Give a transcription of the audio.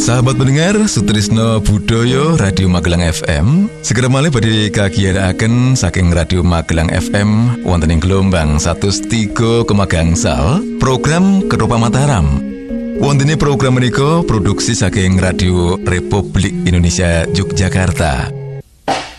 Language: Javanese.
Sahabat pendengar, Sutrisno Budoyo Radio Magelang FM segera malih badhe kagiatan saking Radio Magelang FM wonten ing gelombang 103,6 program Keropa Mataram. Wontene program menika produksi saking Radio Republik Indonesia Yogyakarta.